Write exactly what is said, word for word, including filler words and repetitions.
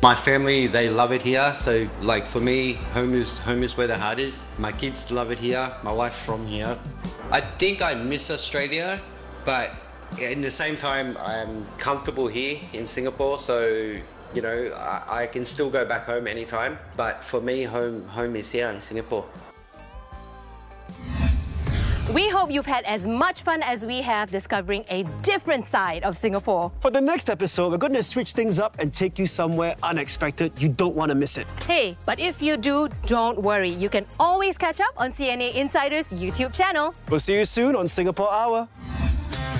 My family, they love it here. So like for me, home is home is where the heart is. My kids love it here. My wife's from here. I think I miss Australia, but in the same time, I'm comfortable here in Singapore. So, you know, I, I can still go back home anytime. But for me, home, home is here in Singapore. We hope you've had as much fun as we have discovering a different side of Singapore. For the next episode, we're going to switch things up and take you somewhere unexpected. You don't want to miss it. Hey, but if you do, don't worry. You can always catch up on C N A Insider's YouTube channel. We'll see you soon on Singapore Hour.